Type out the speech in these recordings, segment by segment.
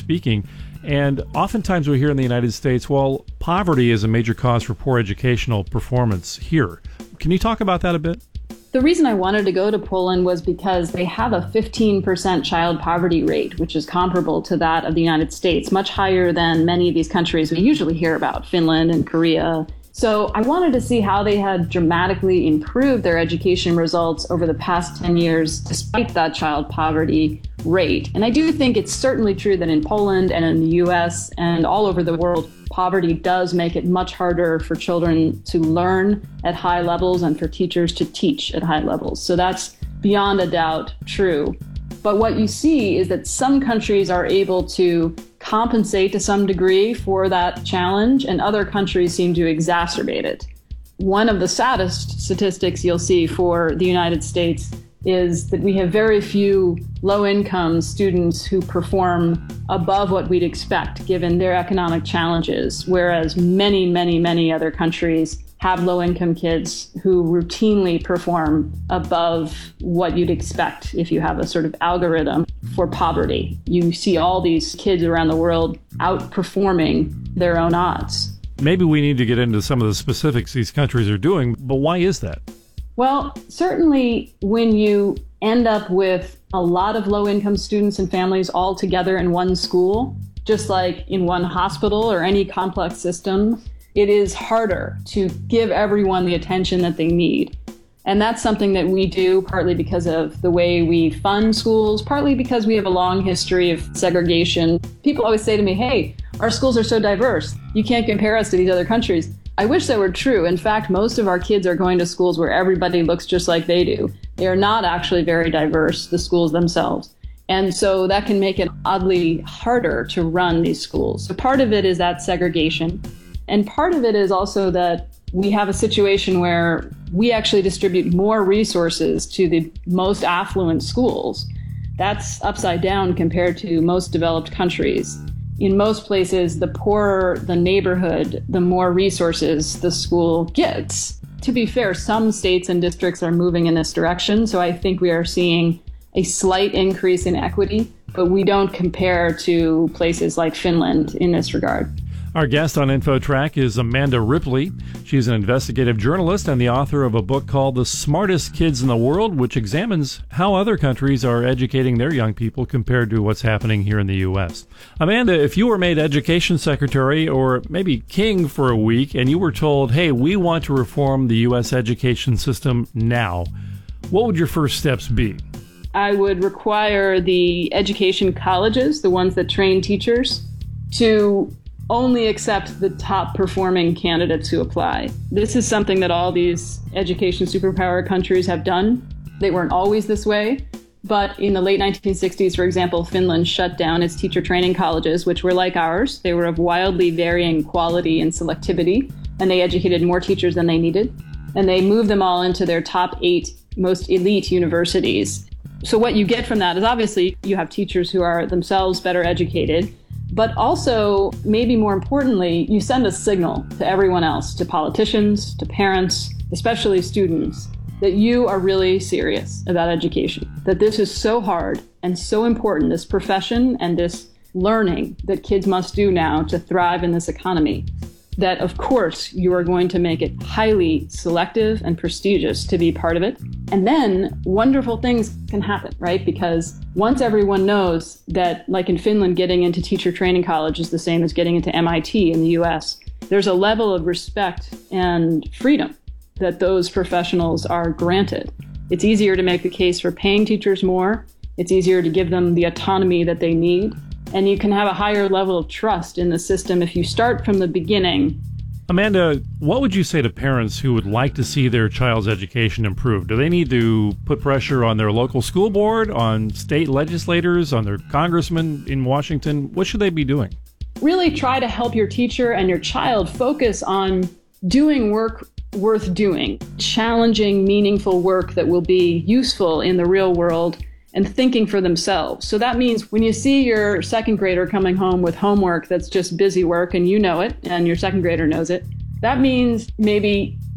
speaking. And oftentimes we hear in the United States, well, poverty is a major cause for poor educational performance here. Can you talk about that a bit? The reason I wanted to go to Poland was because they have a 15% child poverty rate, which is comparable to that of the United States, much higher than many of these countries we usually hear about, Finland and Korea. So I wanted to see how they had dramatically improved their education results over the past 10 years, despite that child poverty rate. And I do think it's certainly true that in Poland and in the US and all over the world, poverty does make it much harder for children to learn at high levels and for teachers to teach at high levels. So that's beyond a doubt true. But what you see is that some countries are able to compensate to some degree for that challenge, and other countries seem to exacerbate it. One of the saddest statistics you'll see for the United States is that we have very few low-income students who perform above what we'd expect given their economic challenges, whereas many, many, many other countries have low-income kids who routinely perform above what you'd expect if you have a sort of algorithm for poverty. You see all these kids around the world outperforming their own odds. Maybe we need to get into some of the specifics these countries are doing, but why is that? Well, certainly when you end up with a lot of low-income students and families all together in one school, just like in one hospital or any complex system, it is harder to give everyone the attention that they need. And that's something that we do partly because of the way we fund schools, partly because we have a long history of segregation. People always say to me, hey, our schools are so diverse. You can't compare us to these other countries. I wish that were true. In fact, most of our kids are going to schools where everybody looks just like they do. They are not actually very diverse, the schools themselves. And so that can make it oddly harder to run these schools. So part of it is that segregation. And part of it is also that we have a situation where we actually distribute more resources to the most affluent schools. That's upside down compared to most developed countries. In most places, the poorer the neighborhood, the more resources the school gets. To be fair, some states and districts are moving in this direction, so I think we are seeing a slight increase in equity, but we don't compare to places like Finland in this regard. Our guest on InfoTrack is Amanda Ripley. She's an investigative journalist and the author of a book called The Smartest Kids in the World, which examines how other countries are educating their young people compared to what's happening here in the U.S. Amanda, if you were made education secretary or maybe king for a week and you were told, hey, we want to reform the U.S. education system now, what would your first steps be? I would require the education colleges, the ones that train teachers, to only accept the top performing candidates who apply. This is something that all these education superpower countries have done. They weren't always this way, but in the late 1960s, for example, Finland shut down its teacher training colleges, which were like ours. They were of wildly varying quality and selectivity, and they educated more teachers than they needed. And they moved them all into their top 8 most elite universities. So what you get from that is obviously you have teachers who are themselves better educated, but also, maybe more importantly, you send a signal to everyone else, to politicians, to parents, especially students, that you are really serious about education, that this is so hard and so important, this profession and this learning that kids must do now to thrive in this economy, that of course you are going to make it highly selective and prestigious to be part of it. And then wonderful things can happen, right? Because once everyone knows that, like in Finland, getting into teacher training college is the same as getting into MIT in the US, there's a level of respect and freedom that those professionals are granted. It's easier to make the case for paying teachers more. It's easier to give them the autonomy that they need. And you can have a higher level of trust in the system if you start from the beginning. Amanda, what would you say to parents who would like to see their child's education improve? Do they need to put pressure on their local school board, on state legislators, on their congressmen in Washington? What should they be doing? Really try to help your teacher and your child focus on doing work worth doing, challenging, meaningful work that will be useful in the real world, and thinking for themselves. So that means when you see your second grader coming home with homework that's just busy work and you know it and your second grader knows it, that means maybe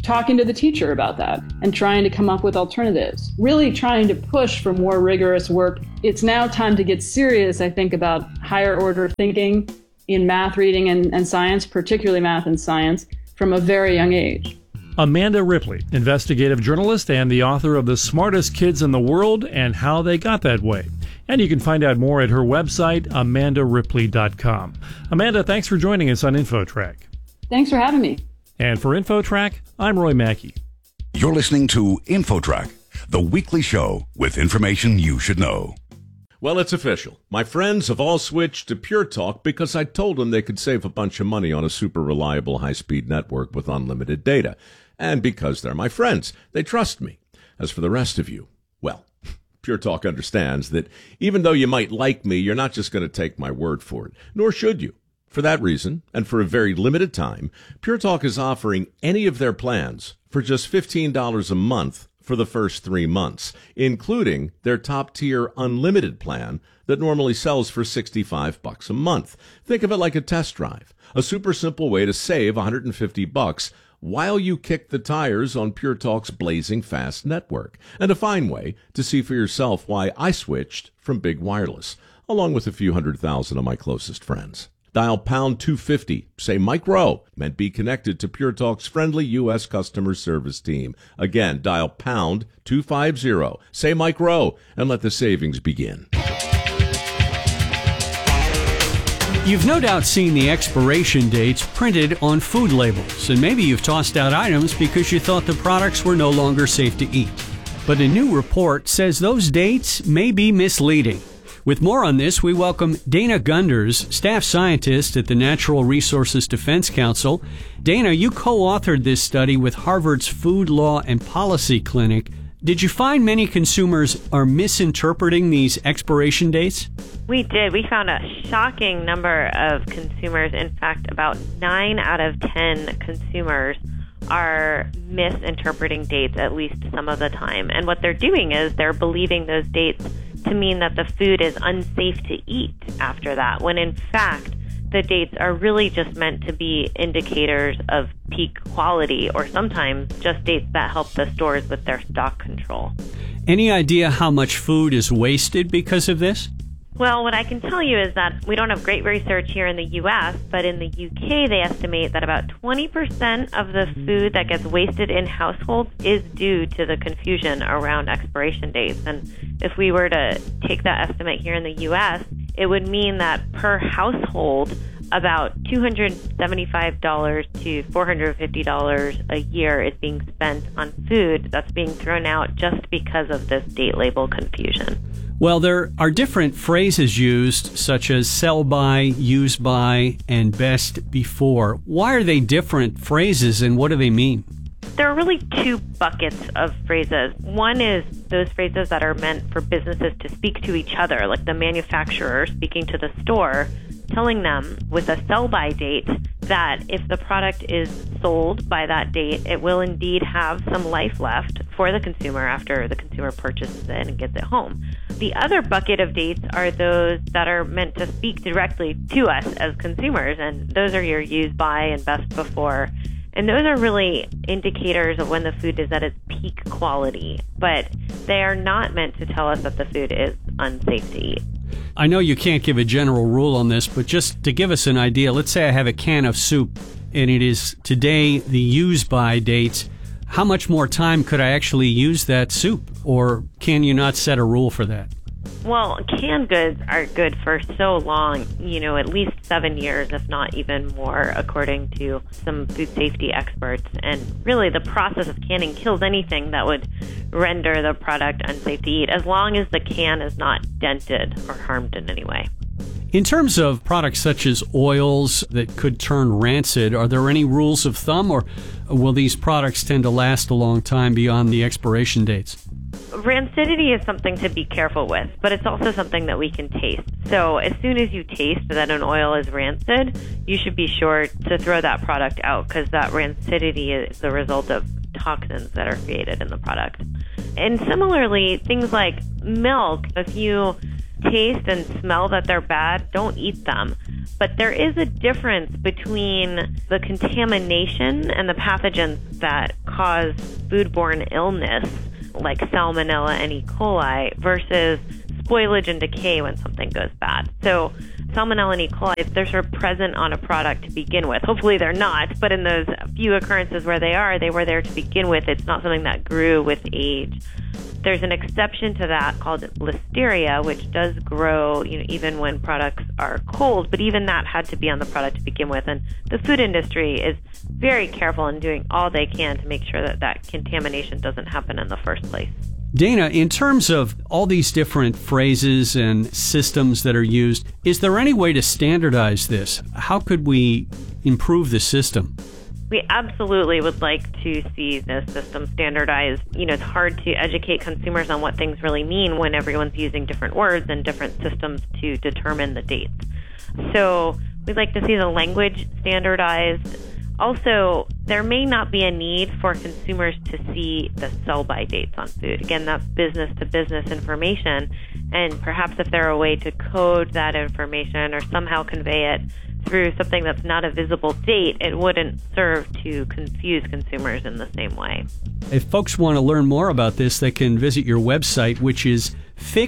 talking to the teacher about that and trying to come up with alternatives, really trying to push for more rigorous work. It's now time to get serious, I think, about higher order thinking in math, reading, and science, particularly math and science, from a very young age. Amanda Ripley, investigative journalist and the author of The Smartest Kids in the World and How They Got That Way. And you can find out more at her website, amandaripley.com. Amanda, thanks for joining us on InfoTrack. Thanks for having me. And for InfoTrack, I'm Roy Mackey. You're listening to InfoTrack, the weekly show with information you should know. Well, it's official. My friends have all switched to Pure Talk because I told them they could save a bunch of money on a super reliable high-speed network with unlimited data. And because they're my friends, they trust me. As for the rest of you, well, Pure Talk understands that even though you might like me, you're not just going to take my word for it, nor should you. For that reason, and for a very limited time, Pure Talk is offering any of their plans for just $15 a month for the first 3 months, including their top-tier unlimited plan that normally sells for $65 a month. Think of it like a test drive, a super simple way to save $150 while you kick the tires on Pure Talk's blazing fast network, and a fine way to see for yourself why I switched from big wireless, along with a few 100,000 of my closest friends. Dial pound 250, say Mike Rowe, and be connected to Pure Talk's friendly U.S. customer service team. Again, dial pound 250, say Mike Rowe, and let the savings begin. You've no doubt seen the expiration dates printed on food labels, and maybe you've tossed out items because you thought the products were no longer safe to eat. But a new report says those dates may be misleading. With more on this, we welcome Dana Gunders, staff scientist at the Natural Resources Defense Council. Dana, you co-authored this study with Harvard's Food Law and Policy Clinic. Did you find many consumers are misinterpreting these expiration dates? We did. We found a shocking number of consumers. In fact, about 9 out of 10 consumers are misinterpreting dates at least some of the time. And what they're doing is they're believing those dates to mean that the food is unsafe to eat after that, when in fact the dates are really just meant to be indicators of peak quality, or sometimes just dates that help the stores with their stock control. Any idea how much food is wasted because of this? Well, what I can tell you is that we don't have great research here in the U.S., but in the U.K. they estimate that about 20% of the food that gets wasted in households is due to the confusion around expiration dates. And if we were to take that estimate here in the U.S., it would mean that per household, about $275 to $450 a year is being spent on food that's being thrown out just because of this date label confusion. Well, there are different phrases used, such as sell by, use by, and best before. Why are they different phrases, and what do they mean? There are really 2 buckets of phrases. One is those phrases that are meant for businesses to speak to each other, like the manufacturer speaking to the store, telling them with a sell-by date that if the product is sold by that date, it will indeed have some life left for the consumer after the consumer purchases it and gets it home. The other bucket of dates are those that are meant to speak directly to us as consumers, and those are your use by and best before. And those are really indicators of when the food is at its peak quality, but they are not meant to tell us that the food is unsafe to eat. I know you can't give a general rule on this, but just to give us an idea, let's say I have a can of soup and it is today the use-by dates. How much more time could I actually use that soup? Or can you not set a rule for that? Well, canned goods are good for so long, at least 7 years, if not even more, according to some food safety experts. And really, the process of canning kills anything that would render the product unsafe to eat, as long as the can is not dented or harmed in any way. In terms of products such as oils that could turn rancid, are there any rules of thumb, or will these products tend to last a long time beyond the expiration dates? Rancidity is something to be careful with, but it's also something that we can taste. So as soon as you taste that an oil is rancid, you should be sure to throw that product out, because that rancidity is the result of toxins that are created in the product. And similarly, things like milk, if you taste and smell that they're bad, don't eat them. But there is a difference between the contamination and the pathogens that cause foodborne illness, like Salmonella and E. coli, versus spoilage and decay when something goes bad. So Salmonella and E. coli, they're sort of present on a product to begin with. Hopefully they're not, but in those few occurrences where they were there to begin with. It's not something that grew with age. There's an exception to that called Listeria, which does grow, even when products are cold, but even that had to be on the product to begin with. And the food industry is very careful in doing all they can to make sure that that contamination doesn't happen in the first place. Dana, in terms of all these different phrases and systems that are used, is there any way to standardize this? How could we improve the system? We absolutely would like to see this system standardized. It's hard to educate consumers on what things really mean when everyone's using different words and different systems to determine the dates. So we'd like to see the language standardized. Also, there may not be a need for consumers to see the sell-by dates on food. Again, that's business-to-business information, and perhaps if there were a way to code that information or somehow convey it through something that's not a visible date, it wouldn't serve to confuse consumers in the same way. If folks want to learn more about this, they can visit your website, which is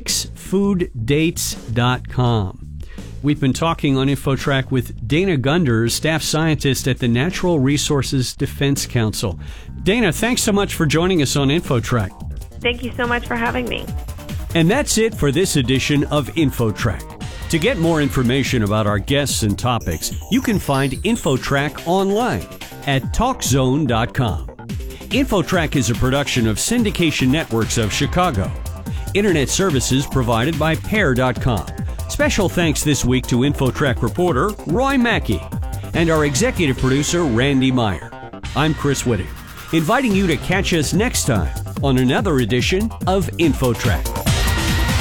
fixfooddates.com. We've been talking on InfoTrack with Dana Gunders, staff scientist at the Natural Resources Defense Council. Dana, thanks so much for joining us on InfoTrack. Thank you so much for having me. And that's it for this edition of InfoTrack. To get more information about our guests and topics, you can find InfoTrack online at TalkZone.com. InfoTrack is a production of Syndication Networks of Chicago. Internet services provided by Pair.com. Special thanks this week to InfoTrack reporter Roy Mackey and our executive producer Randy Meyer. I'm Chris Whitting, inviting you to catch us next time on another edition of InfoTrack.